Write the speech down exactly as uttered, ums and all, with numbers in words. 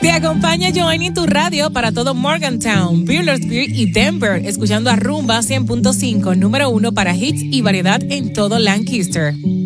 Te acompaña Joanny en tu radio para todo Morgantown, Buehlersburg y Denver, escuchando a Rumba cien punto cinco, número uno para hits y variedad en todo Lancaster.